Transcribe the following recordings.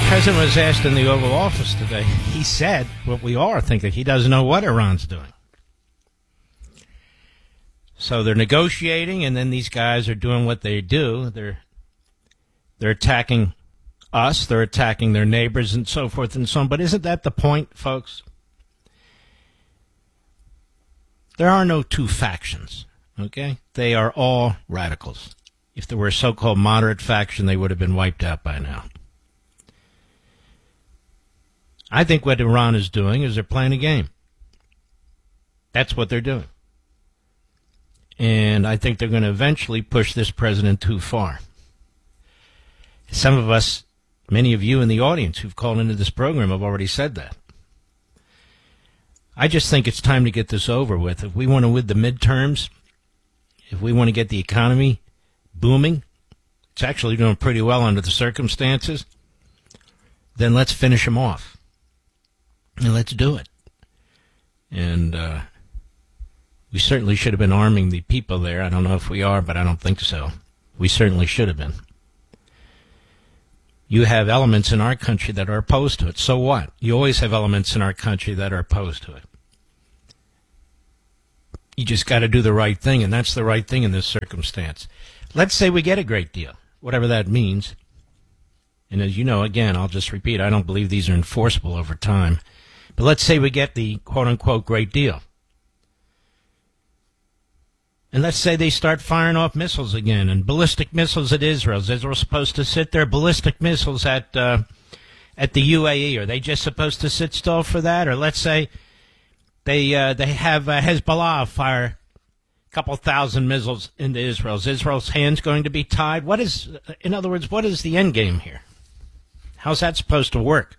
President was asked in the Oval Office today. He said what we all are thinking. He doesn't know what Iran's doing. So they're negotiating, and then these guys are doing what they do. They're attacking us. They're attacking their neighbors and so forth and so on. But isn't that the point, folks? There are no two factions, okay? They are all radicals. If there were a so-called moderate faction, they would have been wiped out by now. I think what Iran is doing is they're playing a game. That's what they're doing. And I think they're going to eventually push this president too far. Some of us, many of you in the audience who've called into this program have already said that. I just think it's time to get this over with. If we want to win the midterms, if we want to get the economy booming, it's actually doing pretty well under the circumstances, then let's finish them off. And let's do it. And we certainly should have been arming the people there. I don't know if we are, but I don't think so. We certainly should have been. You have elements in our country that are opposed to it. So what? You always have elements in our country that are opposed to it. You just got to do the right thing, and that's the right thing in this circumstance. Let's say we get a great deal, whatever that means. And as you know, again, I'll just repeat, I don't believe these are enforceable over time. But let's say we get the quote-unquote great deal. And let's say they start firing off missiles again, and ballistic missiles at Israel. Is Israel supposed to sit there? Ballistic missiles at the UAE. Are they just supposed to sit still for that? Or let's say they have Hezbollah fire a couple thousand missiles into Israel. Is Israel's hands going to be tied? In other words, what is the end game here? How's that supposed to work?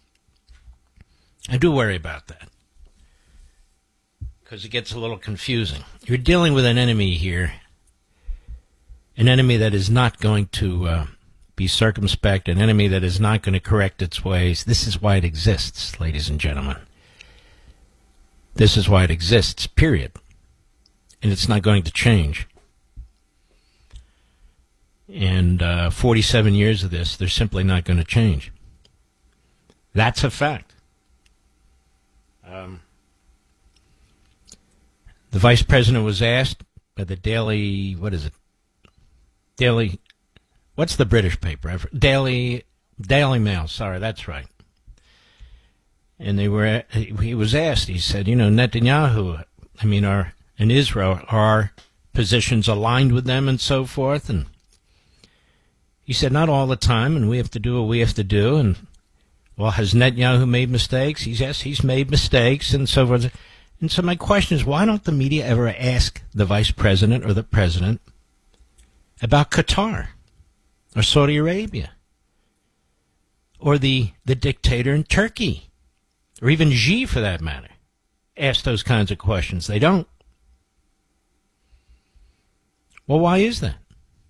I do worry about that, because it gets a little confusing. You're dealing with an enemy here, an enemy that is not going to be circumspect, an enemy that is not going to correct its ways. This is why it exists, ladies and gentlemen. This is why it exists, period. And it's not going to change. And 47 years of this, they're simply not going to change. That's a fact. The vice president was asked by the Daily, what's the British paper? Daily Mail, sorry, that's right. And he was asked, he said, Netanyahu, in Israel, are our positions aligned with them and so forth? And he said, not all the time, and we have to do what we have to do. And, well, has Netanyahu made mistakes? Yes, he's made mistakes and so forth. And so my question is, why don't the media ever ask the vice president or the president about Qatar or Saudi Arabia or the dictator in Turkey or even Xi, for that matter? Ask those kinds of questions. They don't. Well, why is that?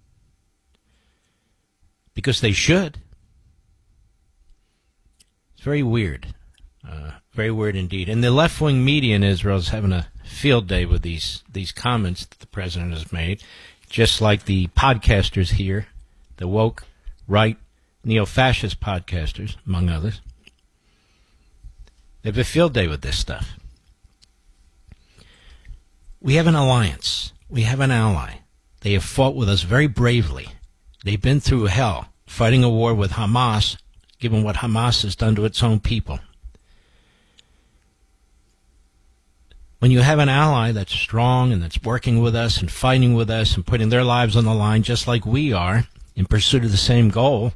Because they should. It's very weird. Very weird indeed. And the left-wing media in Israel is having a field day with these comments that the president has made, just like the podcasters here, the woke, right, neo-fascist podcasters, among others. They have a field day with this stuff. We have an alliance. We have an ally. They have fought with us very bravely. They've been through hell fighting a war with Hamas, given what Hamas has done to its own people. When you have an ally that's strong and that's working with us and fighting with us and putting their lives on the line just like we are in pursuit of the same goal,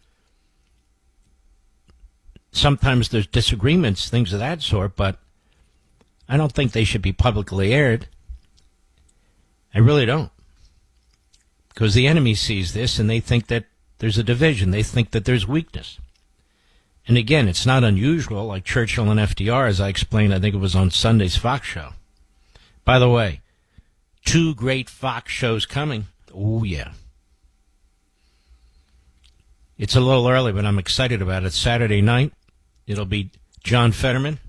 sometimes there's disagreements, things of that sort, but I don't think they should be publicly aired. I really don't. Because the enemy sees this and they think that there's a division. They think that there's weakness. And again, it's not unusual, like Churchill and FDR, as I explained, I think it was on Sunday's Fox show. By the way, 2 great Fox shows coming. Oh, yeah. It's a little early, but I'm excited about it. Saturday night, it'll be John Fetterman.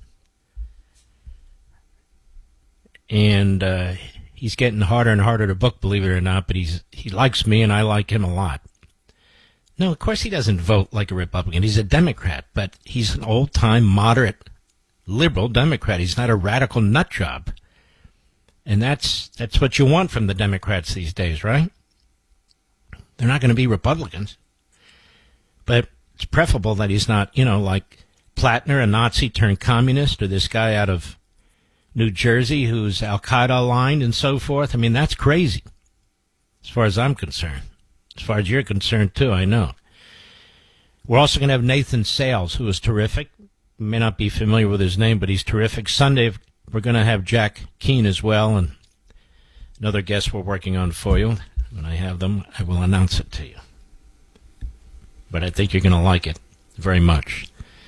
And he's getting harder and harder to book, believe it or not, but he likes me and I like him a lot. No, of course he doesn't vote like a Republican. He's a Democrat, but he's an old-time, moderate, liberal Democrat. He's not a radical nut job. And that's what you want from the Democrats these days, right? They're not going to be Republicans. But it's preferable that he's not, like Plattner, a Nazi turned communist, or this guy out of New Jersey who's Al-Qaeda aligned and so forth. I mean, that's crazy, as far as I'm concerned. As far as you're concerned, too, I know. We're also going to have Nathan Sales, who is terrific. You may not be familiar with his name, but he's terrific. Sunday, we're going to have Jack Keane as well, and another guest we're working on for you. When I have them, I will announce it to you. But I think you're going to like it very much.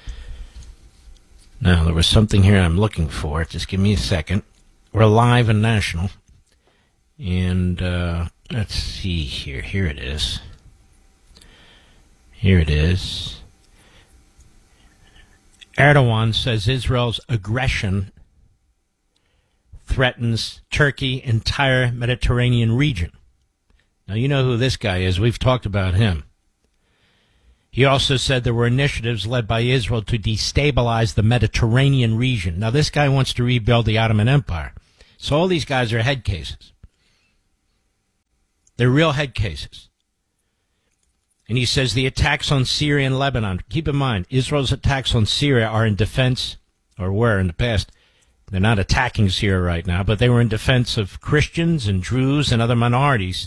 Now, there was something here I'm looking for. Just give me a second. We're live and national. And let's see here. Here it is. Here it is. Erdogan says Israel's aggression threatens Turkey, entire Mediterranean region. Now, you know who this guy is. We've talked about him. He also said there were initiatives led by Israel to destabilize the Mediterranean region. Now, this guy wants to rebuild the Ottoman Empire. So all these guys are head cases. They're real head cases. And he says the attacks on Syria and Lebanon. Keep in mind, Israel's attacks on Syria are in defense, or were in the past. They're not attacking Syria right now, but they were in defense of Christians and Druze and other minorities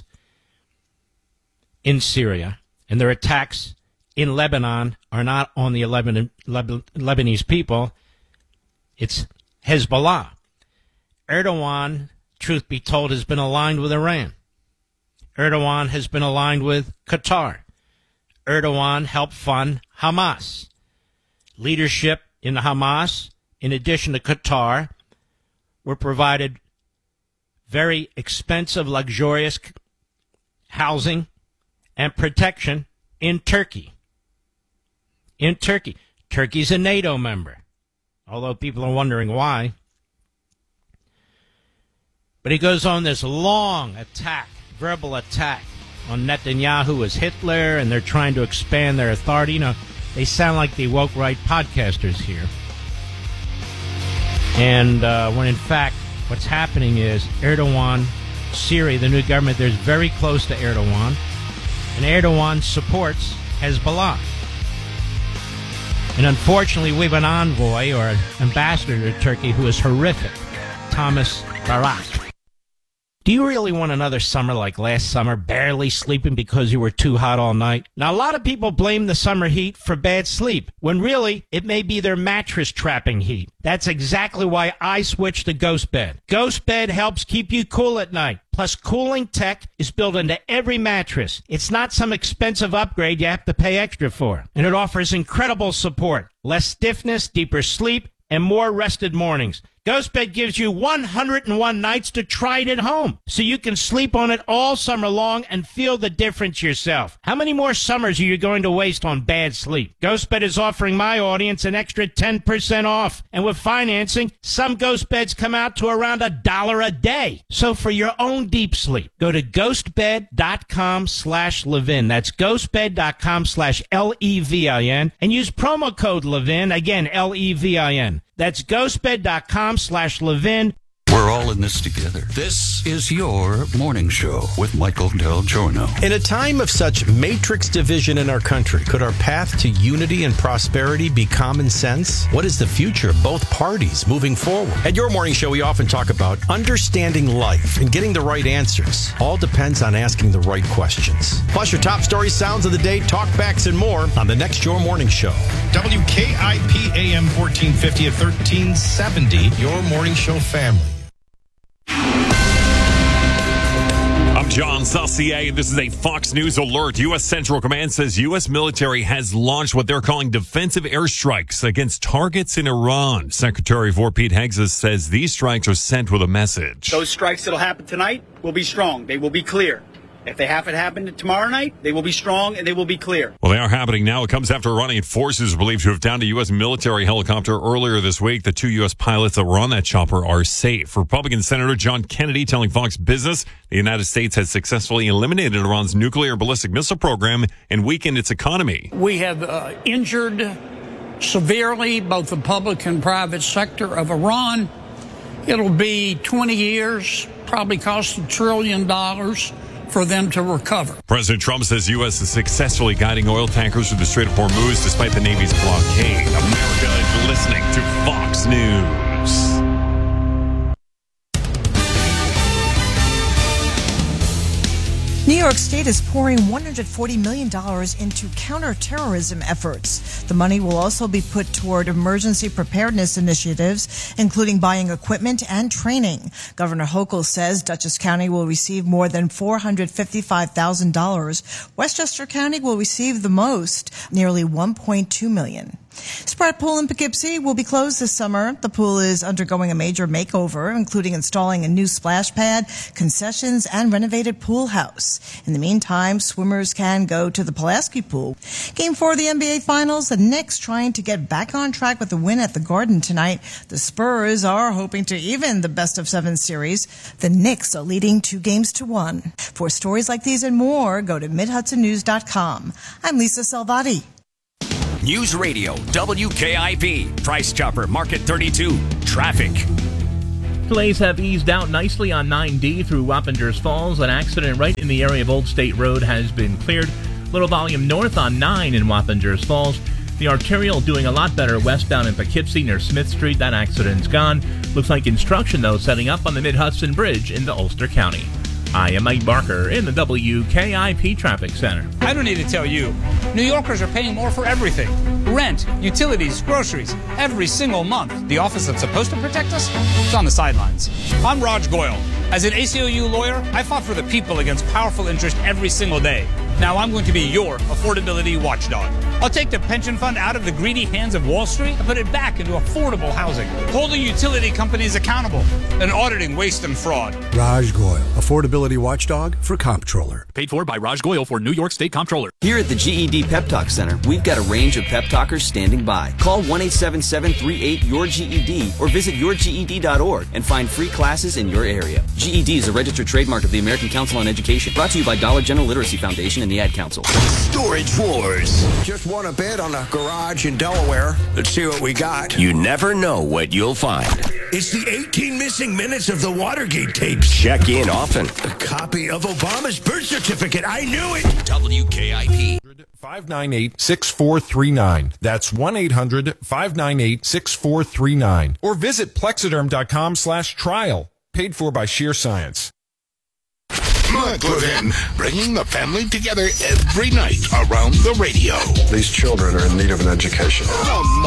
in Syria. And their attacks in Lebanon are not on the Lebanese people. It's Hezbollah. Erdogan, truth be told, has been aligned with Iran. Erdogan has been aligned with Qatar. Erdogan helped fund Hamas. Leadership in the Hamas, in addition to Qatar, were provided very expensive, luxurious housing and protection in Turkey. In Turkey. Turkey's a NATO member, although people are wondering why. But he goes on this long attack, verbal attack on Netanyahu as Hitler, and they're trying to expand their authority. They sound like the woke right podcasters here. And when in fact what's happening is Erdogan, Syria, the new government, they're very close to Erdogan, and Erdogan supports Hezbollah. And unfortunately, we have an envoy or ambassador to Turkey who is horrific, Thomas Barak. Do you really want another summer like last summer, barely sleeping because you were too hot all night? Now, a lot of people blame the summer heat for bad sleep, when really, it may be their mattress trapping heat. That's exactly why I switched to Ghost Bed. Ghost Bed helps keep you cool at night. Plus, cooling tech is built into every mattress. It's not some expensive upgrade you have to pay extra for. And it offers incredible support, less stiffness, deeper sleep, and more rested mornings. Ghostbed gives you 101 nights to try it at home, so you can sleep on it all summer long and feel the difference yourself. How many more summers are you going to waste on bad sleep? Ghostbed is offering my audience an extra 10% off, and with financing, some Ghostbeds come out to around $1 a day. So for your own deep sleep, go to ghostbed.com/Levin. That's ghostbed.com/LEVIN, and use promo code Levin, again, LEVIN. That's ghostbed.com/Levin. We're all in this together. This is your morning show with Michael Del Giorno. In a time of such matrix division in our country, could our path to unity and prosperity be common sense? What is the future of both parties moving forward? At your morning show, we often talk about understanding life and getting the right answers. All depends on asking the right questions. Plus your top stories, sounds of the day, talkbacks, and more on the next Your Morning Show. WKIP AM 1450 at 1370, Your Morning Show family. I'm John Saucier, and this is a Fox News alert. U.S. Central Command says U.S. military has launched what they're calling defensive airstrikes against targets in Iran. Secretary War Pete Hegseth says these strikes are sent with a message. Those strikes that'll happen tonight will be strong. They will be clear. If they have it happen tomorrow night, they will be strong and they will be clear. Well, they are happening now. It comes after Iranian forces believed to have downed a U.S. military helicopter earlier this week. The 2 U.S. pilots that were on that chopper are safe. Republican Senator John Kennedy telling Fox Business the United States has successfully eliminated Iran's nuclear ballistic missile program and weakened its economy. We have injured severely both the public and private sector of Iran. It'll be 20 years, probably cost $1 trillion for them to recover. President Trump says U.S. is successfully guiding oil tankers through the Strait of Hormuz despite the Navy's blockade. America is listening to Fox News. New York State is pouring $140 million into counterterrorism efforts. The money will also be put toward emergency preparedness initiatives, including buying equipment and training. Governor Hochul says Dutchess County will receive more than $455,000. Westchester County will receive the most, nearly $1.2 million. Spratt Pool in Poughkeepsie will be closed this summer. The pool is undergoing a major makeover, including installing a new splash pad, concessions, and renovated pool house. In the meantime, swimmers can go to the Pulaski Pool. Game 4 of the NBA Finals, the Knicks trying to get back on track with a win at the Garden tonight. The Spurs are hoping to even the best-of-7 series. The Knicks are leading 2-1. For stories like these and more, go to MidHudsonNews.com. I'm Lisa Salvati. News Radio, WKIP, Price Chopper, Market 32, traffic. Delays have eased out nicely on 9D through Wappingers Falls. An accident right in the area of Old State Road has been cleared. Little volume north on 9 in Wappingers Falls. The arterial doing a lot better westbound in Poughkeepsie near Smith Street. That accident's gone. Looks like construction, though, setting up on the Mid-Hudson Bridge into Ulster County. I am Mike Barker in the WKIP Traffic Center. I don't need to tell you, New Yorkers are paying more for everything. Rent, utilities, groceries, every single month. The office that's supposed to protect us is on the sidelines. I'm Raj Goyal. As an ACLU lawyer, I fought for the people against powerful interest every single day. Now I'm going to be your affordability watchdog. I'll take the pension fund out of the greedy hands of Wall Street and put it back into affordable housing, holding utility companies accountable and auditing waste and fraud. Raj Goyal, affordability watchdog for Comptroller. Paid for by Raj Goyal for New York State Comptroller. Here at the GED Pep Talk Center, we've got a range of pep talkers standing by. Call 1-877-38-YOUR-GED or visit yourged.org and find free classes in your area. GED is a registered trademark of the American Council on Education. Brought to you by Dollar General Literacy Foundation and the Ad Council. Storage Wars. Just won a bid on a garage in Delaware. Let's see what we got. You never know what you'll find. It's the 18 missing minutes of the Watergate tapes. Check in often. A copy of Obama's birth certificate. I knew it. WKIP. 598-6439. That's 1-800-598-6439. Or visit plexiderm.com/trial. Paid for by Sheer Science. Mark Levin, bringing the family together every night around the radio. These children are in need of an education.